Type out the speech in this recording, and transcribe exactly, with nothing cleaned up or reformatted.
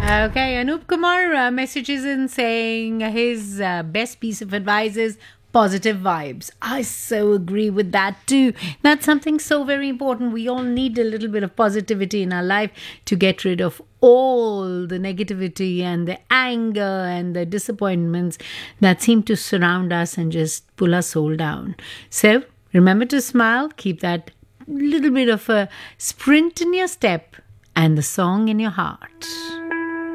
Okay, Anup Kumar uh, messages in saying his uh, best piece of advice is positive vibes. I so agree with that too. That's something so very important. We all need a little bit of positivity in our life to get rid of all the negativity and the anger and the disappointments that seem to surround us and just pull our soul down. So remember to smile, keep that little bit of a sprint in your step and the song in your heart.